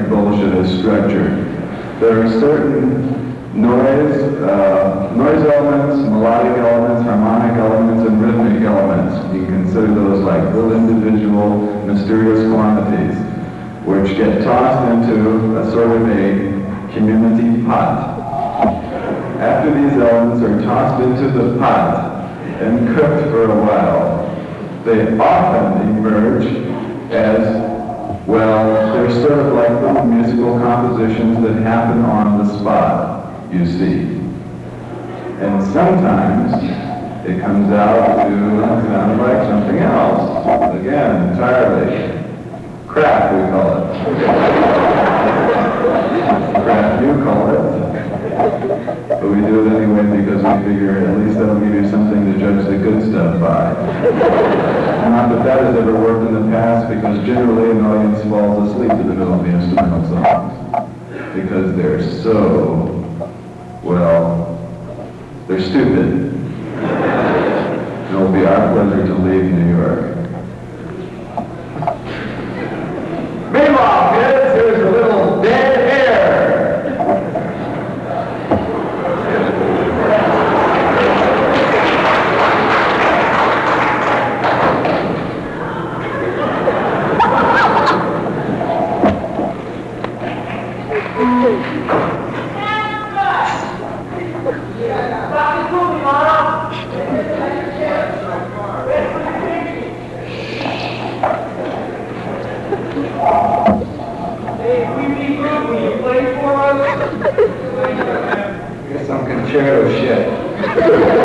American bullshit is structured. There are certain noise elements, melodic elements, harmonic elements, and rhythmic elements. You can consider those like little individual mysterious quantities, which get tossed into a sort of a community pot. After these elements are tossed into the pot and cooked for a while, they often emerge as, well, they're sort of like little musical compositions that happen on the spot, you see. And sometimes it comes out to sound like something else. Again, entirely. Crap, we call it. Crap, you call it. But we do it anyway because we figure at least that'll give you something to judge the good stuff by. Not that that has ever worked in the past, because generally an audience falls asleep in the middle of the instrumental songs. Because they're so, well, they're stupid. It'll be our pleasure to leave New York. Meanwhile, kids, here's a little dead air. Some concerto shit.